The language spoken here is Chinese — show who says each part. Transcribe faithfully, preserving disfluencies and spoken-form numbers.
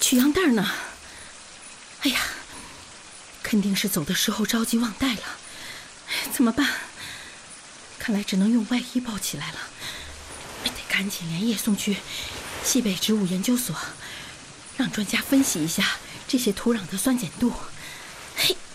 Speaker 1: 取样袋呢？哎呀，肯定是走的时候着急忘带了，怎么办？看来只能用外衣包起来了，得赶紧连夜送去西北植物研究所，让专家分析一下这些土壤的酸碱度。嘿。